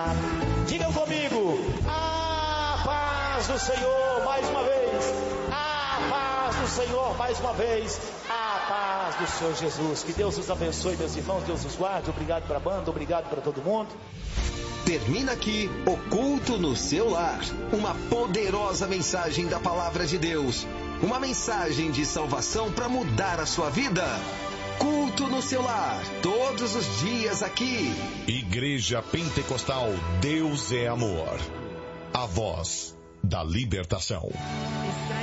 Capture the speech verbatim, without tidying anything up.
Digam comigo: a paz do Senhor, mais uma vez. A paz do Senhor, mais uma vez. A paz do Senhor Jesus. Que Deus os abençoe, meus irmãos. Deus os guarde. Obrigado para a banda, obrigado para todo mundo. Termina aqui o Culto no Seu Lar. Uma poderosa mensagem da Palavra de Deus. Uma mensagem de salvação para mudar a sua vida. Culto no Seu Lar, todos os dias aqui. Igreja Pentecostal Deus é Amor. A voz da libertação.